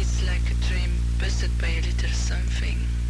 it's like a dream busted by a little something.